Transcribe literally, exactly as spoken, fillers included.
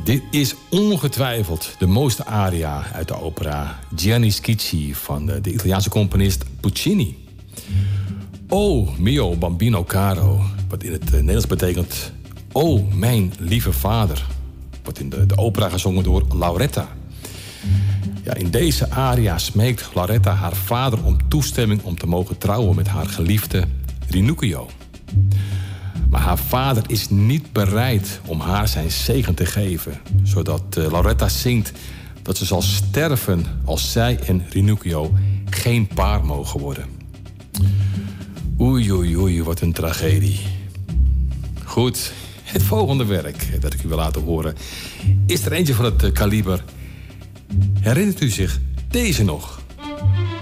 Dit is ongetwijfeld de mooiste aria uit de opera Gianni Schicchi van de, de Italiaanse componist Puccini. O mio bambino caro, wat in het uh, Nederlands betekent O mijn lieve vader, wordt in de, de opera gezongen door Lauretta. Ja, in deze aria smeekt Lauretta haar vader om toestemming om te mogen trouwen met haar geliefde Rinuccio. Maar haar vader is niet bereid om haar zijn zegen te geven, zodat uh, Lauretta zingt dat ze zal sterven als zij en Rinuccio geen paar mogen worden. Oei, oei, oei, wat een tragedie. Goed, het volgende werk dat ik u wil laten horen is er eentje van het uh, kaliber. Herinnert u zich deze nog?